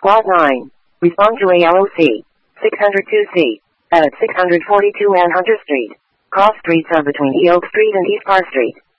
Lot 9. Respond to ALOC. 602C. At 642 Ann Hunter Street. Cross streets are between E Oak Street and East Park Street.